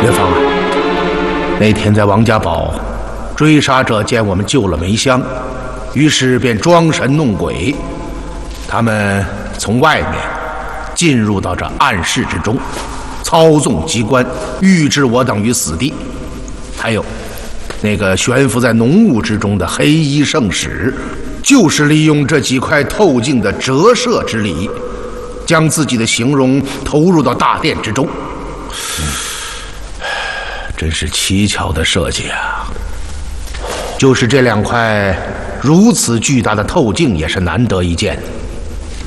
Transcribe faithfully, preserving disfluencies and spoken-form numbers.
元芳啊，那天在王家堡，追杀者见我们救了梅香，于是便装神弄鬼，他们从外面进入到这暗室之中，操纵机关，预置我等于死地。还有那个悬浮在浓雾之中的黑衣圣使，就是利用这几块透镜的折射之力，将自己的形容投入到大殿之中。嗯，真是蹊跷的设计啊！就是这两块如此巨大的透镜，也是难得一见。